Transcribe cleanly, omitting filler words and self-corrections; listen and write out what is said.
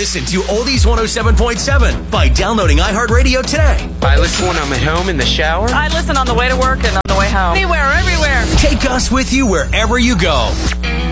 Listen to Oldies 107.7 by downloading iHeartRadio today. I listen when I'm at home in the shower. I listen on the way to work and on the way home. Anywhere, everywhere. Take us with you wherever you go.